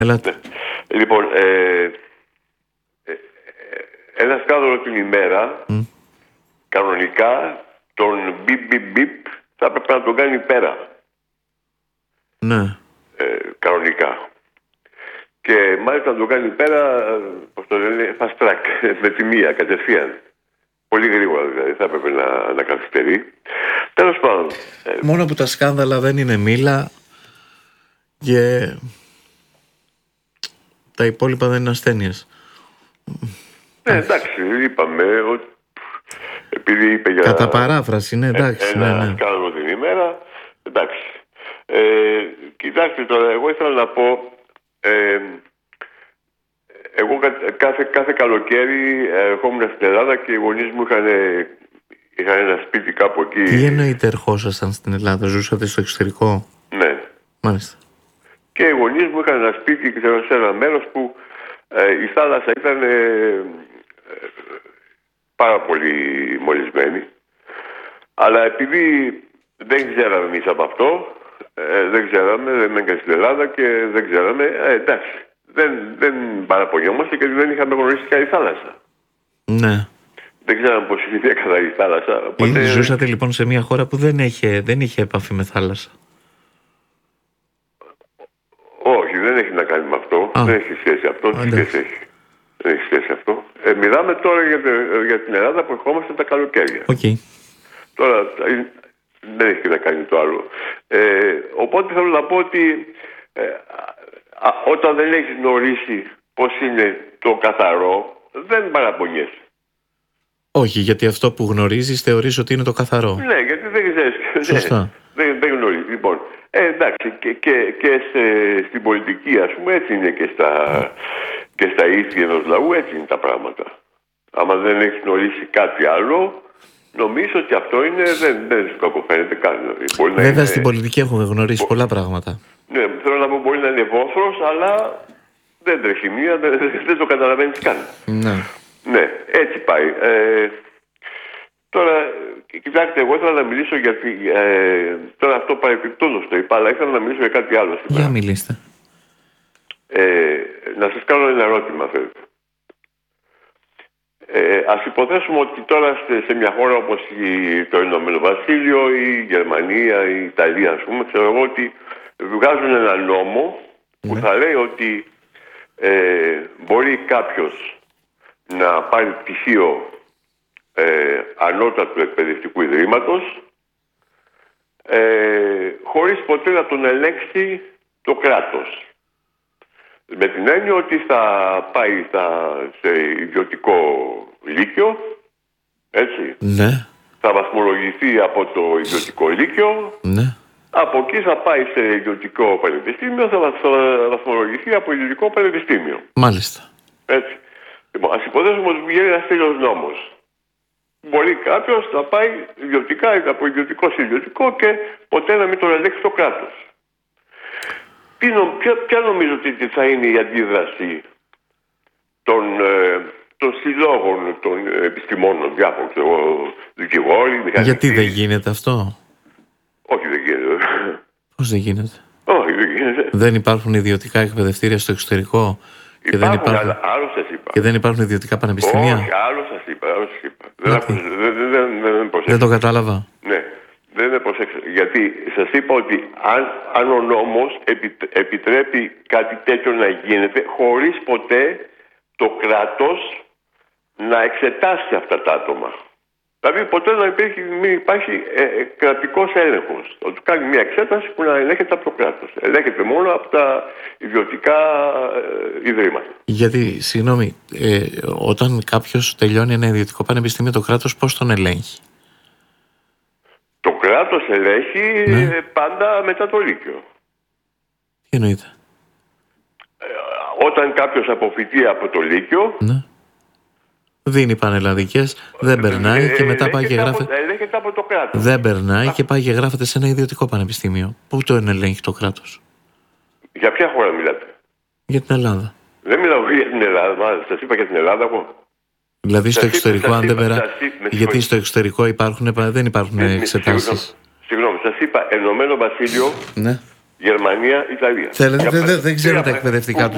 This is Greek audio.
Ελάτε. Ναι. Λοιπόν, ένα σκάνδαλο την ημέρα, κανονικά, τον μπιπ θα έπρεπε να τον κάνει πέρα. Ναι. Κανονικά. Και μάλιστα να τον κάνει πέρα, πώς το λένε, fast track, με τη μία, κατευθείαν. Πολύ γρήγορα δηλαδή, θα έπρεπε να καθυστερεί. Τέλος πάντων. Μόνο που τα σκάνδαλα δεν είναι μήλα και τα υπόλοιπα δεν είναι ασθένειες. Ναι, εντάξει, είπαμε ότι επειδή είπε για κατά παράφραση, ναι, εντάξει. ένα σκάνδαλο την ημέρα, εντάξει. Κοιτάξτε τώρα, εγώ ήθελα να πω, εγώ κάθε καλοκαίρι ερχόμουν στην Ελλάδα και οι γονείς μου είχαν ένα σπίτι κάπου εκεί. Τι εννοείται ερχόσασταν στην Ελλάδα, ζούσατε στο εξωτερικό? Ναι. Μάλιστα. Και οι γονείς μου είχαν ένα σπίτι σε ένα μέρος που η θάλασσα ήταν πάρα πολύ μολυσμένη. Αλλά επειδή δεν ξέραμε εμείς από αυτό, δεν έγκανε στην Ελλάδα και δεν ξέραμε, εντάξει, δεν παραπονιόμαστε γιατί δεν είχαμε γνωρίσει καλή θάλασσα. Ναι. Δεν ξέραμε πως είναι καθαρή θάλασσα. Οπότε... Ζούσατε λοιπόν σε μια χώρα που δεν είχε επαφή με θάλασσα. Όχι, δεν έχει να κάνει με αυτό. Δεν έχει σχέση αυτό. Τι σχέση έχει? Δεν έχει σχέση αυτό. Μιλάμε τώρα για την Ελλάδα που ερχόμαστε τα καλοκαίρια. Okay. Τώρα δεν έχει να κάνει το άλλο. Οπότε θέλω να πω ότι όταν δεν έχεις γνωρίσει πώς είναι το καθαρό, δεν παραπονιέσαι. Όχι, γιατί αυτό που γνωρίζεις θεωρείς ότι είναι το καθαρό. Ναι, γιατί δεν ξέρεις. Σωστά. Δεν γνωρίζεις. Λοιπόν, εντάξει, και στην πολιτική, ας πούμε, έτσι είναι και στα ήθη ενός λαού, έτσι είναι τα πράγματα. Άμα δεν έχεις γνωρίσει κάτι άλλο, νομίζω ότι αυτό είναι, δεν σου κακοφαίνεται καν. Βέβαια, στην πολιτική έχουμε γνωρίσει πολλά πράγματα. Ναι, θέλω να πω, μπορεί να είναι βόθρος, αλλά δεν τρέχει μία, δεν το καταλαβαίνεις καν. Ναι. Ναι, έτσι πάει. Τώρα, κοιτάξτε, εγώ ήθελα να μιλήσω για τώρα αυτό παρεπιπτόντως το είπα, αλλά ήθελα να μιλήσω για κάτι άλλο σήμερα. Για μιλήστε. Να σας κάνω ένα ερώτημα, θέλετε. Ας υποθέσουμε ότι τώρα σε μια χώρα όπως το Ηνωμένο Βασίλειο, η Γερμανία, η Ιταλία, ας πούμε, ξέρω εγώ ότι βγάζουν ένα νόμο που θα λέει ότι μπορεί κάποιος να πάρει πτυχίο ανώτατου εκπαιδευτικού ιδρύματος χωρίς ποτέ να τον ελέγξει το κράτος. Με την έννοια ότι θα πάει σε ιδιωτικό λύκειο, έτσι. Ναι. Θα βαθμολογηθεί από το ιδιωτικό λύκειο. Ναι. Από εκεί θα πάει σε ιδιωτικό πανεπιστήμιο, θα βαθμολογηθεί από ιδιωτικό πανεπιστήμιο. Μάλιστα. Έτσι. Λοιπόν, ας υποθέσουμε ότι βγαίνει ένας τέλειος νόμος. Μπορεί κάποιος να πάει ιδιωτικά, από ιδιωτικό σε ιδιωτικό και ποτέ να μην τον ελέγξει το κράτος. Ποια νομίζω ότι θα είναι η αντίδραση των συλλόγων, των επιστημόνων, διάφορων, δικηγόροι, μηχανικοί? Γιατί δεν γίνεται αυτό? Όχι, δεν γίνεται. Πώς δεν γίνεται? Όχι, δεν γίνεται. Δεν υπάρχουν ιδιωτικά εκπαιδευτήρια στο εξωτερικό? Και δεν υπάρχουν ιδιωτικά πανεπιστήμια? Όχι, άλλο σας είπα. Δεν το κατάλαβα. Ναι, δεν προσέξατε. Γιατί σας είπα ότι αν ο νόμος επιτρέπει κάτι τέτοιο να γίνεται χωρίς ποτέ το κράτος να εξετάσει αυτά τα άτομα. Δηλαδή ποτέ να μην υπάρχει κρατικός έλεγχος. Θα του κάνει μια εξέταση που να ελέγχεται από το κράτος. Ελέγχεται μόνο από τα ιδιωτικά ιδρύματα. Γιατί, συγγνώμη, όταν κάποιος τελειώνει ένα ιδιωτικό πανεπιστήμιο, το κράτος πώς τον ελέγχει? Το κράτος ελέγχει πάντα μετά το λύκειο. Τι εννοείται? Όταν κάποιος αποφυτεί από το λύκειο, δίνει πανελλαδικές, δεν περνάει και μετά πάει και γράφεται. Ελέγχεται από το κράτος. Δεν περνάει και πάει και γράφεται σε ένα ιδιωτικό πανεπιστήμιο. Πού το ελέγχει το κράτος? Για ποια χώρα μιλάτε? Για την Ελλάδα. Δεν μιλάω για την Ελλάδα, σας είπα για την Ελλάδα εγώ. Δηλαδή στο εξωτερικό, αν δεν περνάει. Γιατί στο εξωτερικό δεν υπάρχουν εξετάσεις. Συγγνώμη, σας είπα Ηνωμένο Βασίλειο, Γερμανία, Ιταλία. Δεν ξέρω τα εκπαιδευτικά του